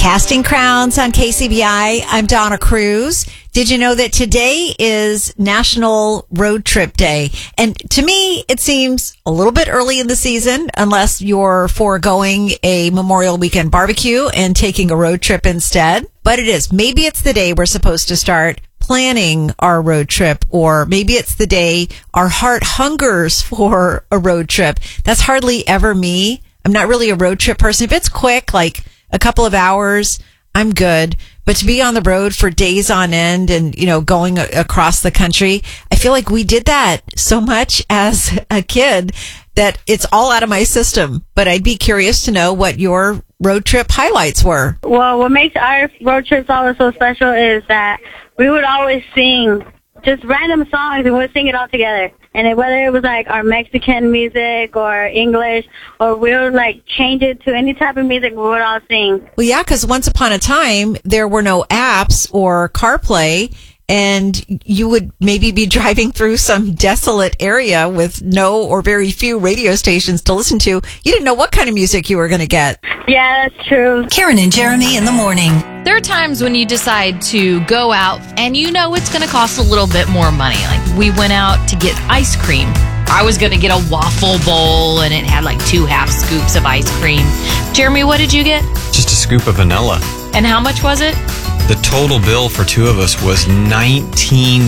Casting Crowns on KCBI. I'm Donna Cruz. Did you know that today is National Road Trip Day? And to me, it seems a little bit early in the season, unless you're foregoing a Memorial Weekend barbecue and taking a road trip instead. But it is. Maybe it's the day we're supposed to start planning our road trip, or maybe it's the day our heart hungers for a road trip. That's hardly ever me. I'm not really a road trip person. If it's quick, like a couple of hours, I'm good. But to be on the road for days on end and, going across the country, I feel like we did that so much as a kid that it's all out of my system. But I'd be curious to know what your road trip highlights were. Well, what makes our road trips always so special is that we would always sing just random songs and we'd sing it all together. And whether it was like our Mexican music or English, or we would like change it to any type of music, we would all sing. Well, yeah, because once upon a time, there were no apps or CarPlay, and you would maybe be driving through some desolate area with no or very few radio stations to listen to. You didn't know what kind of music you were going to get. Yeah, that's true. Karen and Jeremy in the morning. There are times when you decide to go out and you know it's going to cost a little bit more money. Like we went out to get ice cream. I was going to get a waffle bowl and it had like 2 half scoops of ice cream. Jeremy, what did you get? Just a scoop of vanilla. And how much was it? The total bill for 2 of us was $19.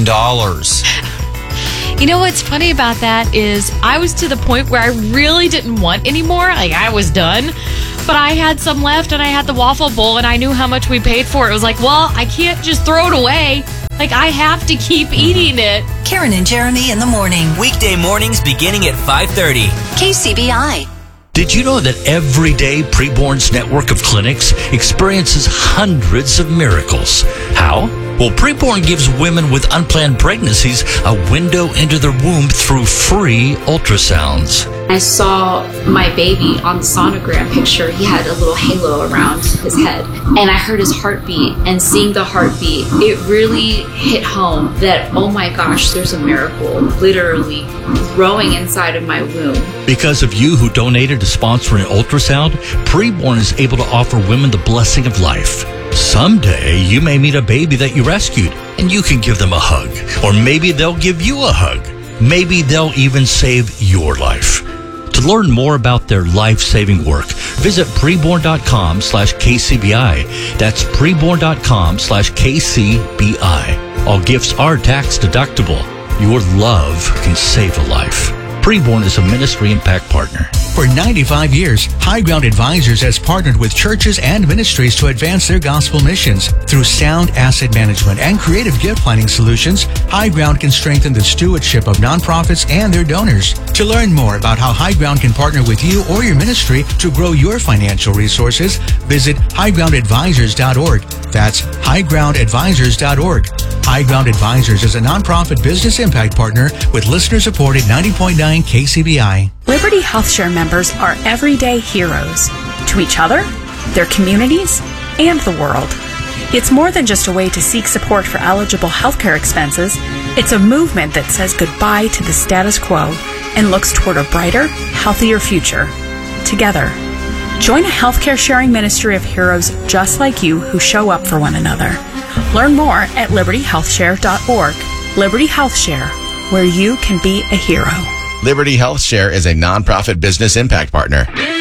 You know what's funny about that is I was to the point where I really didn't want any more. Like I was done. But I had some left and I had the waffle bowl and I knew how much we paid for it. It was like, well, I can't just throw it away. Like I have to keep eating it. Karen and Jeremy in the morning. Weekday mornings beginning at 5:30. KCBI. Did you know that every day Preborn's network of clinics experiences hundreds of miracles? How? Well, Preborn gives women with unplanned pregnancies a window into their womb through free ultrasounds. I saw my baby on the sonogram picture. He had a little halo around his head. And I heard his heartbeat. And seeing the heartbeat, it really hit home that, oh my gosh, there's a miracle literally growing inside of my womb. Because of you who donated to sponsor an ultrasound, Preborn is able to offer women the blessing of life. Someday, you may meet a baby that you rescued, and you can give them a hug. Or maybe they'll give you a hug. Maybe they'll even save your life. To learn more about their life-saving work, visit preborn.com/KCBI. That's preborn.com/KCBI. All gifts are tax deductible. Your love can save a life. Preborn is a ministry impact partner. For 95 years, High Ground Advisors has partnered with churches and ministries to advance their gospel missions. Through sound asset management and creative gift planning solutions, High Ground can strengthen the stewardship of nonprofits and their donors. To learn more about how High Ground can partner with you or your ministry to grow your financial resources, visit highgroundadvisors.org. That's highgroundadvisors.org. High Ground Advisors is a nonprofit business impact partner with listener-supported 90.9 KCBI. Liberty HealthShare members are everyday heroes to each other, their communities, and the world. It's more than just a way to seek support for eligible healthcare expenses. It's a movement that says goodbye to the status quo and looks toward a brighter, healthier future. Together, join a healthcare sharing ministry of heroes just like you who show up for one another. Learn more at libertyhealthshare.org. Liberty HealthShare, where you can be a hero. Liberty HealthShare is a nonprofit business impact partner.